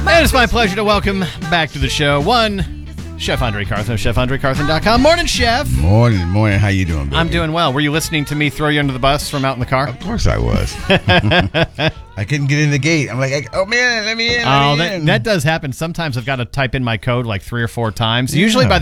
And it's my pleasure to welcome back to the show Chef Andre Carthen of ChefAndreCarthen.com. Morning, Chef. Morning. How you doing, baby? I'm doing well. Were you listening to me throw you under the bus from out in the car? Of course I was. I couldn't get in the gate. I'm like, oh, man, let me in. That does happen. Sometimes I've got to type in my code like 3 or 4 times. Usually by